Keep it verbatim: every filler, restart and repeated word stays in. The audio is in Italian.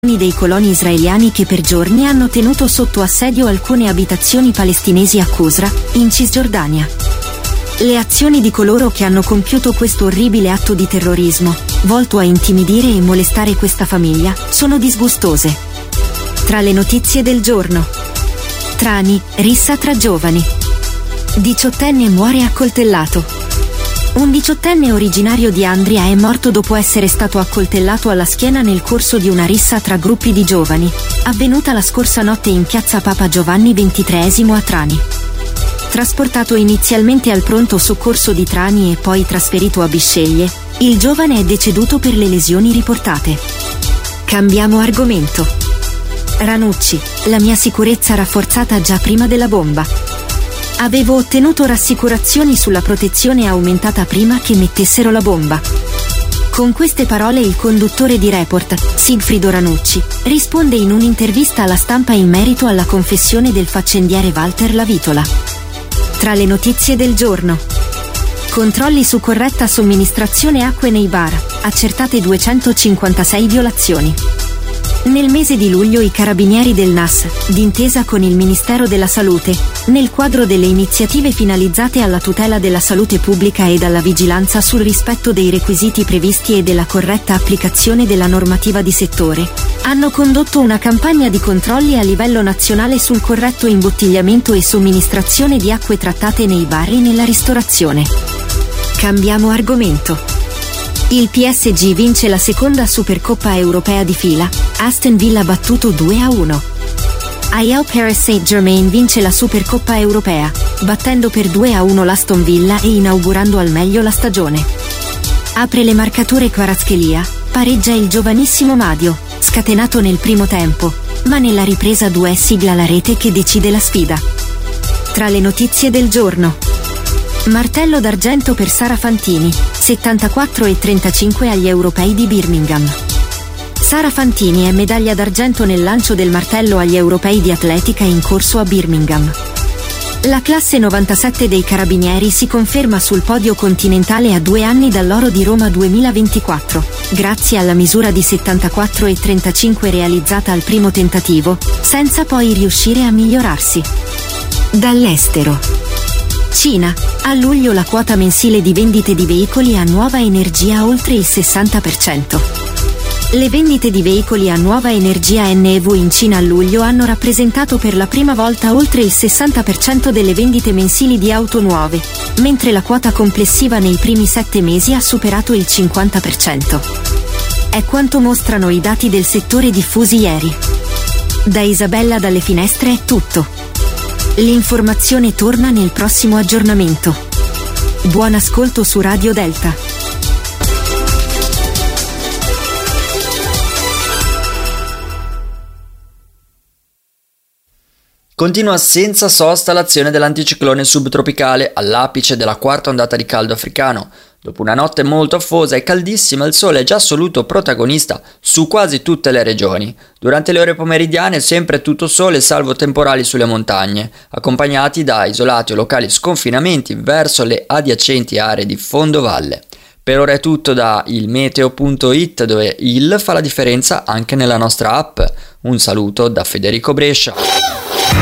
dei coloni israeliani che per giorni hanno tenuto sotto assedio alcune abitazioni palestinesi a Qusra, in Cisgiordania. Le azioni di coloro che hanno compiuto questo orribile atto di terrorismo, volto a intimidire e molestare questa famiglia, sono disgustose. Tra le notizie del giorno: Trani, rissa tra giovani. Diciottenne muore accoltellato. Un diciottenne originario di Andria è morto dopo essere stato accoltellato alla schiena nel corso di una rissa tra gruppi di giovani, avvenuta la scorsa notte in piazza Papa Giovanni ventitreesimo a Trani. Trasportato inizialmente al pronto soccorso di Trani e poi trasferito a Bisceglie, il giovane è deceduto per le lesioni riportate. Cambiamo argomento. Ranucci, la mia sicurezza rafforzata già prima della bomba. Avevo ottenuto rassicurazioni sulla protezione aumentata prima che mettessero la bomba. Con queste parole il conduttore di Report, Sigfrido Ranucci, risponde in un'intervista alla stampa in merito alla confessione del faccendiere Walter Lavitola. Tra le notizie del giorno: controlli su corretta somministrazione acque nei bar, accertate duecentocinquantasei violazioni. Nel mese di luglio i carabinieri del N A S, d'intesa con il Ministero della Salute, nel quadro delle iniziative finalizzate alla tutela della salute pubblica e alla vigilanza sul rispetto dei requisiti previsti e della corretta applicazione della normativa di settore, hanno condotto una campagna di controlli a livello nazionale sul corretto imbottigliamento e somministrazione di acque trattate nei bar e nella ristorazione. Cambiamo argomento. Il P S G vince la seconda Supercoppa europea di fila, Aston Villa battuto due a uno. Ajax Paris Saint-Germain vince la Supercoppa europea, battendo per due a uno l'Aston Villa e inaugurando al meglio la stagione. Apre le marcature Kvaratskhelia, pareggia il giovanissimo Madio, scatenato nel primo tempo, ma nella ripresa due sigla la rete che decide la sfida. Tra le notizie del giorno: martello d'argento per Sara Fantini, settantaquattro e trentacinque agli europei di Birmingham. Sara Fantini è medaglia d'argento nel lancio del martello agli europei di atletica in corso a Birmingham. La classe novantasette dei Carabinieri si conferma sul podio continentale a due anni dall'oro di Roma duemilaventiquattro, grazie alla misura di settantaquattro e trentacinque realizzata al primo tentativo, senza poi riuscire a migliorarsi. Dall'estero: Cina, a luglio la quota mensile di vendite di veicoli a nuova energia oltre il sessanta per cento. Le vendite di veicoli a nuova energia N E V in Cina a luglio hanno rappresentato per la prima volta oltre il sessanta per cento delle vendite mensili di auto nuove, mentre la quota complessiva nei primi sette mesi ha superato il cinquanta per cento. È quanto mostrano i dati del settore diffusi ieri. Da Isabella dalle finestre è tutto. L'informazione torna nel prossimo aggiornamento. Buon ascolto su Radio Delta. Continua senza sosta l'azione dell'anticiclone subtropicale all'apice della quarta ondata di caldo africano. Dopo una notte molto affosa e caldissima, il sole è già assoluto protagonista su quasi tutte le regioni. Durante le ore pomeridiane sempre tutto sole salvo temporali sulle montagne, accompagnati da isolati o locali sconfinamenti verso le adiacenti aree di fondovalle. Per ora è tutto da il meteo punto it, dove il fa la differenza anche nella nostra app. Un saluto da Federico Brescia.